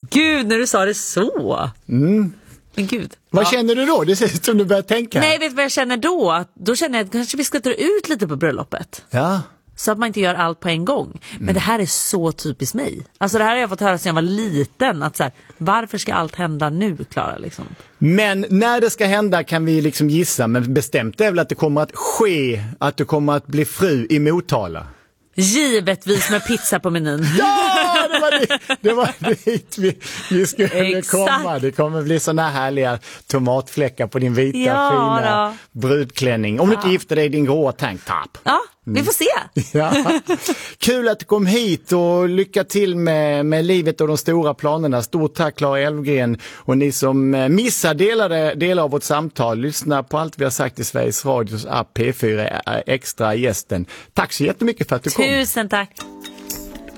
Gud, när du sa det så. Men gud. Vad känner du då? Det ser ut som du börjar tänka. Nej, vet du vad jag känner då? Då känner jag att kanske vi ska dra ut lite på bröllopet. Ja. Så att man inte gör allt på en gång. Men det här är så typiskt mig. Alltså det här har jag fått höra sedan jag var liten. Att så här, varför ska allt hända nu, Klara? Liksom? Men när det ska hända kan vi liksom gissa. Men bestämt är väl att det kommer att ske. Att du kommer att bli fru i Motala. Givetvis med pizza på menyn. Ja, det var dit vi skulle komma. Det kommer bli såna härliga tomatfläckar på din vita fina brudklänning. Om du inte gifter dig i din gråa tanktop. Ja, vi får se. Ja. Kul att du kom hit och lycka till med livet och de stora planerna. Stort tack Klara Elfgren, och ni som missar delar av vårt samtal, lyssna på allt vi har sagt i Sveriges Radios app P4 Extra gästen. Tack så jättemycket för att du kom. Tusen tack.